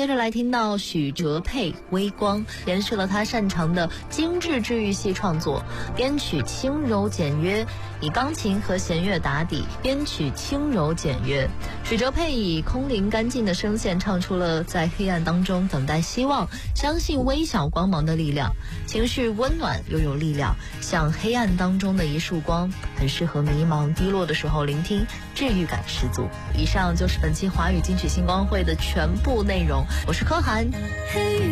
接着来听到许哲佩《微光》，延续了他擅长的精致治愈系创作，编曲轻柔简约，以钢琴和弦乐打底，编曲轻柔简约。许哲佩以空灵干净的声线唱出了在黑暗当中等待希望，相信微小光芒的力量，情绪温暖又有力量，像黑暗当中的一束光，很适合迷茫低落的时候聆听，治愈感十足。以上就是本期华语金曲星光会的全部内容，我是柯涵。